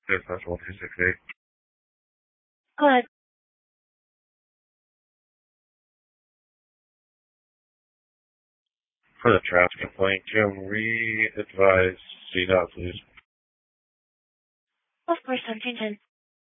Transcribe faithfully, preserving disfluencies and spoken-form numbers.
Dispatch one two six eight. Go ahead. For the traffic complaint, can we advise C DOT, please? Of course, I'm changing.